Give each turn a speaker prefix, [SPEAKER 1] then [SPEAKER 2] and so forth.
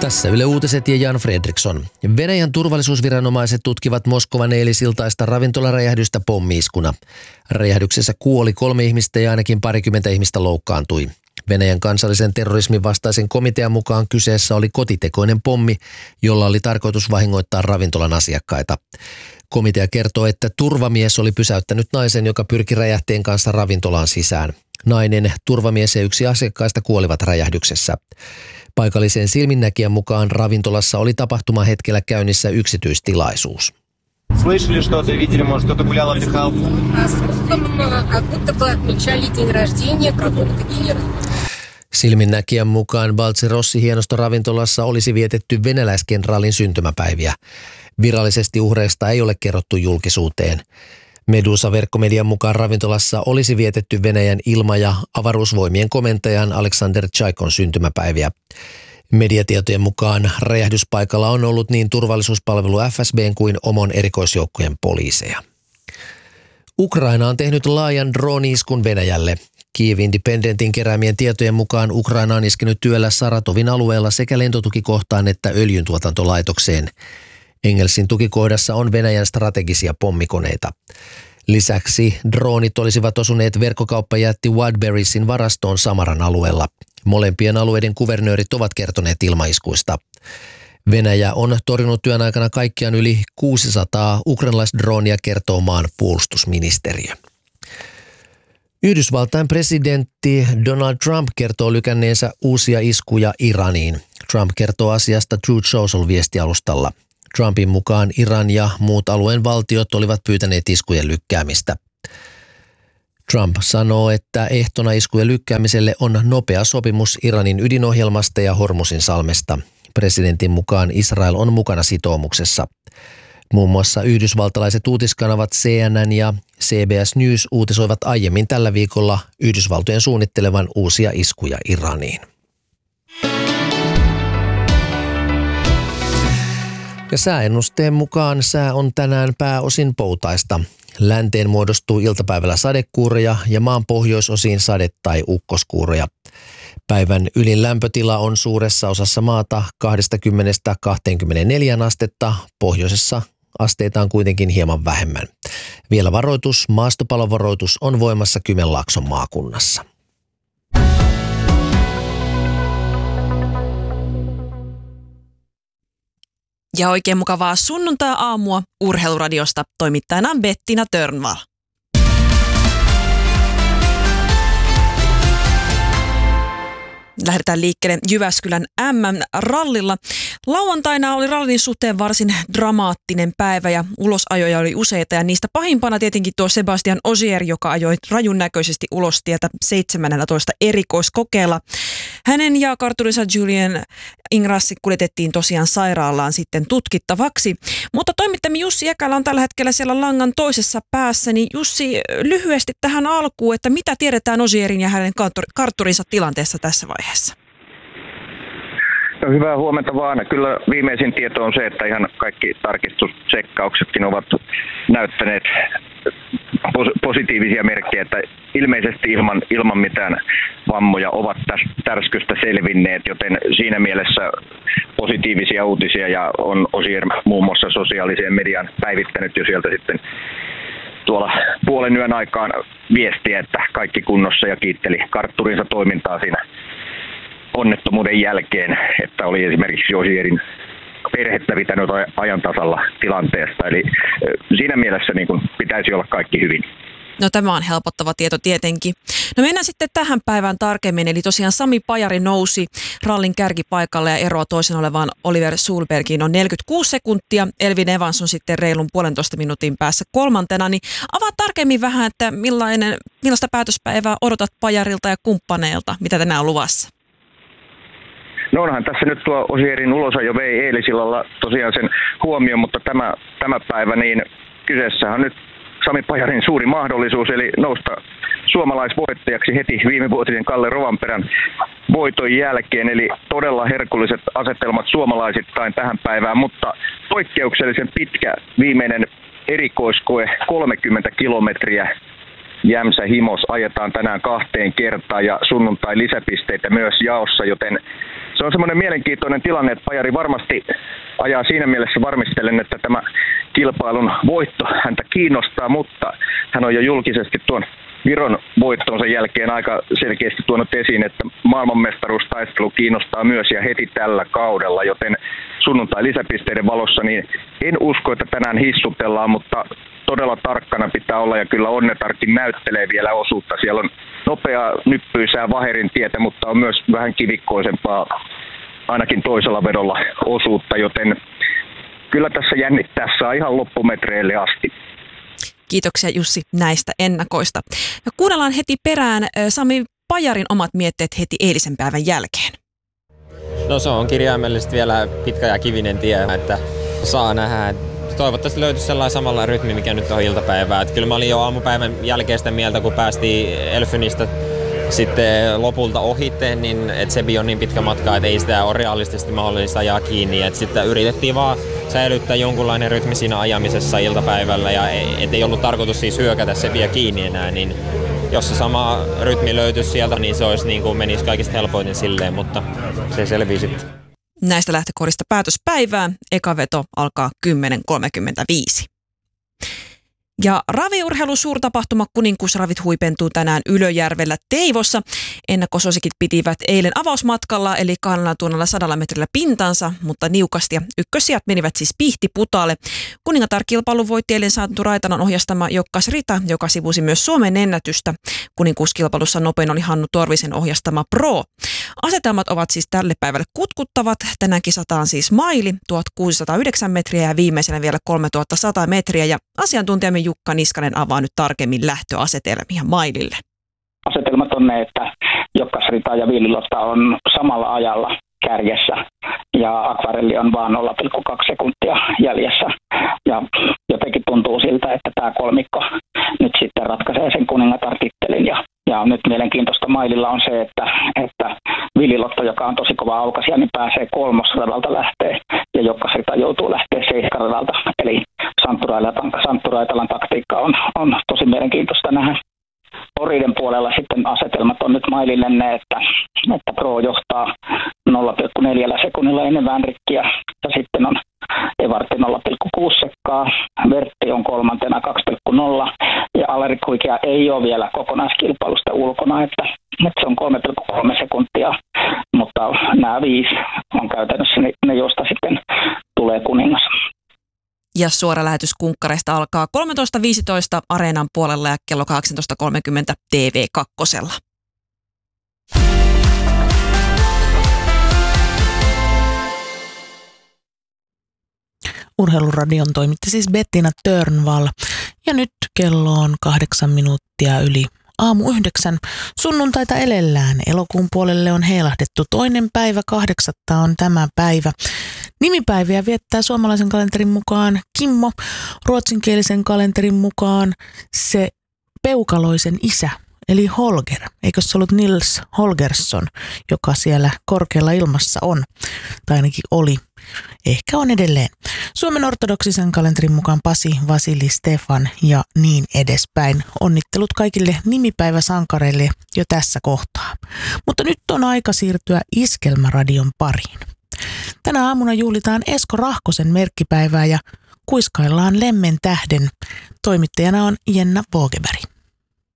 [SPEAKER 1] Tässä Yle Uutiset ja Jan Fredriksson. Venäjän turvallisuusviranomaiset tutkivat Moskovan eilisiltaista ravintolaräjähdystä pommi-iskuna. Räjähdyksessä kuoli 3 ihmistä ja ainakin parikymmentä ihmistä loukkaantui. Venäjän kansallisen terrorismin vastaisen komitean mukaan kyseessä oli kotitekoinen pommi, jolla oli tarkoitus vahingoittaa ravintolan asiakkaita. Komitea kertoo, että turvamies oli pysäyttänyt naisen, joka pyrki räjähteen kanssa ravintolaan sisään. Nainen, turvamies ja 1 asiakkaista kuolivat räjähdyksessä. Paikallisen silminnäkijän mukaan ravintolassa oli tapahtumahetkellä käynnissä yksityistilaisuus.
[SPEAKER 2] Слышали что-то, видели, может, кто-то гулял, отдыхал?
[SPEAKER 1] Silminnäkijän mukaan Baltserossi-hienostoravintolassa olisi vietetty venäläiskenraalin syntymäpäiviä. Virallisesti uhreista ei ole kerrottu julkisuuteen. Medusa-verkkomedian mukaan ravintolassa olisi vietetty Venäjän ilma- ja avaruusvoimien komentajan Aleksander Tsaikon syntymäpäiviä. Mediatietojen mukaan räjähdyspaikalla on ollut niin turvallisuuspalvelu FSB:n kuin OMON erikoisjoukkojen poliiseja. Ukraina on tehnyt laajan drone-iskun Venäjälle. Kyiv Independentin keräämien tietojen mukaan Ukraina on iskenyt työllä Saratovin alueella sekä lentotukikohtaan että öljyntuotantolaitokseen. Engelsin tukikohdassa on Venäjän strategisia pommikoneita. Lisäksi droonit olisivat osuneet verkkokauppajätti Wildberriesin varastoon Samaran alueella. Molempien alueiden kuvernöörit ovat kertoneet ilmaiskuista. Venäjä on torjunut työn aikana kaikkiaan yli 600 ukrainalaisdroonia, kertoo maan puolustusministeriö. Yhdysvaltain presidentti Donald Trump kertoo lykänneensä uusia iskuja Iraniin. Trump kertoo asiasta Truth Social-viestialustalla. Trumpin mukaan Iran ja muut alueen valtiot olivat pyytäneet iskujen lykkäämistä. Trump sanoo, että ehtona iskujen lykkäämiselle on nopea sopimus Iranin ydinohjelmasta ja Hormuzin salmesta. Presidentin mukaan Israel on mukana sitoumuksessa. Muun muassa yhdysvaltalaiset uutiskanavat CNN ja CBS News uutisoivat aiemmin tällä viikolla Yhdysvaltojen suunnittelevan uusia iskuja Iraniin. Ja sääennusteen mukaan sää on tänään pääosin poutaista. Länteen muodostuu iltapäivällä sadekuuroja ja maan pohjoisosiin sade- tai ukkoskuuroja. Päivän ylin lämpötila on suuressa osassa maata 20–24 astetta, pohjoisessa asteita on kuitenkin hieman vähemmän. Vielä varoitus, maastopalovaroitus on voimassa Kymenlaakson maakunnassa.
[SPEAKER 3] Ja oikein mukavaa sunnuntai-aamua Urheiluradiosta, toimittajana Bettina Törnvall. Lähdetään liikkeelle Jyväskylän MM-rallilla. Lauantaina oli rallin suhteen varsin dramaattinen päivä ja ulosajoja oli useita ja niistä pahimpana tietenkin tuo Sebastian Ogier, joka ajoi rajun näköisesti ulos tietä 17 erikoiskokeella. Hänen ja karturinsa Julien Ingrassi kuljetettiin tosiaan sairaalaan sitten tutkittavaksi. Mutta toimittajamme Jussi Ekälä on tällä hetkellä siellä langan toisessa päässä. Niin Jussi, lyhyesti tähän alkuun, että mitä tiedetään Ogierin ja hänen kartturinsa tilanteessa tässä vaiheessa?
[SPEAKER 4] No, hyvää huomenta vaan. Kyllä viimeisin tieto on se, että ihan kaikki tarkistustsekkauksetkin ovat näyttäneet positiivisia merkkejä, että ilmeisesti ilman mitään vammoja ovat tästä tärskystä selvinneet, joten siinä mielessä positiivisia uutisia ja on Ogier muun muassa sosiaaliseen mediaan päivittänyt jo sieltä sitten tuolla puolen yön aikaan viestiä, että kaikki kunnossa ja kiitteli kartturinsa toimintaa siinä onnettomuuden jälkeen, että oli esimerkiksi Ogierin perhettä pitänyt ajan tasalla tilanteesta. Eli siinä mielessä niin kuin pitäisi olla kaikki hyvin.
[SPEAKER 3] No tämä on helpottava tieto tietenkin. No mennään sitten tähän päivään tarkemmin. Eli tosiaan Sami Pajari nousi rallin kärkipaikalle ja eroa toisen olevaan Oliver Solbergiin on 46 sekuntia. Elfyn Evans on sitten reilun 1,5 minuutin päässä kolmantena. Niin avaa tarkemmin vähän, että millaista päätöspäivää odotat Pajarilta ja kumppaneilta, mitä tänään on luvassa?
[SPEAKER 4] No onhan tässä nyt tuo Ogierin ulosajo vei eilisillalla tosiaan sen huomioon, mutta tämä päivä niin kyseessähän on nyt Sami Pajarin suuri mahdollisuus, eli nousta suomalaisvoittajaksi heti viimevuotisen Kalle Rovanperän voiton jälkeen, eli todella herkulliset asetelmat suomalaisittain tähän päivään, mutta poikkeuksellisen pitkä viimeinen erikoiskoe 30 kilometriä Jämsä-Himos ajetaan tänään 2 kertaan ja sunnuntai lisäpisteitä myös jaossa, joten se on semmoinen mielenkiintoinen tilanne, että Pajari varmasti ajaa siinä mielessä varmistellen, että tämä kilpailun voitto häntä kiinnostaa, mutta hän on jo julkisesti tuon Viron voittonsa jälkeen aika selkeästi tuonut esiin, että maailmanmestaruustaistelu kiinnostaa myös ja heti tällä kaudella, joten sunnuntai lisäpisteiden valossa niin en usko, että tänään hissutellaan, mutta todella tarkkana pitää olla ja kyllä Onnetarkin näyttelee vielä osuutta. Siellä on nopeaa nyppyisää Vaherin tietä, mutta on myös vähän kivikkoisempaa ainakin toisella vedolla osuutta, joten kyllä tässä jännittää saa ihan loppumetreille asti.
[SPEAKER 3] Kiitoksia Jussi näistä ennakoista. Ja kuunnellaan heti perään Sami Pajarin omat mietteet heti eilisen päivän jälkeen.
[SPEAKER 5] No se on kirjaimellisesti vielä pitkä ja kivinen tie, että saa nähdä. Toivottavasti löytyisi sellainen samalla rytmi, mikä nyt on iltapäivää. Että kyllä mä olin jo aamupäivän jälkeistä mieltä, kun päästiin Elfynistä sitten lopulta ohiteen, niin että Sebi on niin pitkä matka, että ei sitä ole realistisesti mahdollista ajaa kiinni. Että sitten yritettiin vaan säilyttää jonkunlainen rytmi siinä ajamisessa iltapäivällä ja ei ollut tarkoitus siis hyökätä Sebiä kiinni enää, niin jos se sama rytmi löytyisi sieltä, niin se olisi niin kuin menisi kaikista helpoiten silleen, mutta se selvii sitten.
[SPEAKER 3] Näistä lähtökohdista päätöspäivää. Eka veto alkaa 10.35. Ja raviurheilu suurtapahtuma Kuninkuusravit huipentuu tänään Ylöjärvellä Teivossa. Ennakkosuosikit pitivät eilen avausmatkalla eli 2,100 metrillä pintansa, mutta niukasti ja ykkössijat menivät siis Pihtiputaalle. Kuningatar-kilpailun voitti eilen Santtu Raitalan ohjastama Jokkas Rita, joka sivusi myös Suomen ennätystä. Kuninkuuskilpailussa nopein oli Hannu Torvisen ohjastama Pro. Asetelmat ovat siis tälle päivälle kutkuttavat. Tänään kisataan siis maili 1609 metriä ja viimeisenä vielä 3100 metriä ja asiantuntijamme Jukka Niskanen avaa nyt tarkemmin lähtöasetelmia mailille.
[SPEAKER 6] Asetelmat on ne, että Jokkasrita ja Villilotta on samalla ajalla kärjessä ja Akvarelli on vaan 0,2 sekuntia jäljessä. Ja jotenkin tuntuu siltä, että tämä kolmikko nyt sitten ratkaisee sen kuningatar-tittelin. Ja nyt mielenkiintoista maililla on se, että Villilotta, joka on tosi kova aukaisija, niin pääsee kolmosradalta lähtee ja Jokkasrita joutuu lähteä seiskaradalta. Eli Santtu Raitalan taktiikka on tosi mielenkiintoista nähdä. Oriden puolella sitten asetelmat on nyt mailille ne, että Pro johtaa 0,4 sekunnilla ennen Vänrikkiä ja sitten on Evartti 0,6 sekkaa, Vertti on kolmantena 2,0 ja Alerik Huikea ei ole vielä kokonaiskilpailusta ulkona, että se on 3,3 sekuntia, mutta nämä 5 on käytännössä ne joista sitten tulee kuningas.
[SPEAKER 3] Ja suora lähetys kunkkareista alkaa 13.15 Areenan puolella ja kello 18.30 TV2.
[SPEAKER 7] Urheiluradion toimitti siis Bettina Törnvall. Ja nyt kello on 8 minuuttia yli aamu 9. Sunnuntaita elellään. Elokuun puolelle on heilahdettu. 2.8. on tämä päivä. Nimipäiviä viettää suomalaisen kalenterin mukaan Kimmo, ruotsinkielisen kalenterin mukaan se peukaloisen isä, eli Holger. Eikö se ollut Nils Holgersson, joka siellä korkealla ilmassa on, tai ainakin oli. Ehkä on edelleen. Suomen ortodoksisen kalenterin mukaan Pasi, Vasili, Stefan ja niin edespäin. Onnittelut kaikille nimipäiväsankareille jo tässä kohtaa. Mutta nyt on aika siirtyä Iskelmäradion pariin. Tänä aamuna juhlitaan Esko Rahkosen merkkipäivää ja kuiskaillaan Lemmen tähden. Toimittajana on Jenna Vågeberg.